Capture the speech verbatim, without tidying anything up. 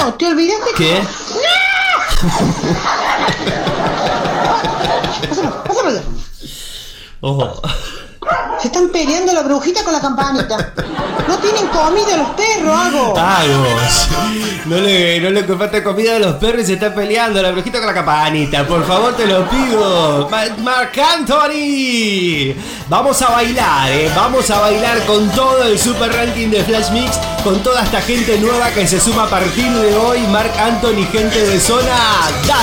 No, te olvidaste. ¿Qué? Pásalo, pásalo ya. Ojo. Se están peleando la brujita con la campanita. No tienen comida los perros, algo. Vagos. No le, no le falta comida a los perros y se está peleando la brujita con la campanita. Por favor, te lo pido. Marc Anthony. Vamos a bailar, eh. Vamos a bailar con todo el super ranking de Flash Mix. Con toda esta gente nueva que se suma a partir de hoy. Marc Anthony, gente de zona. Dale.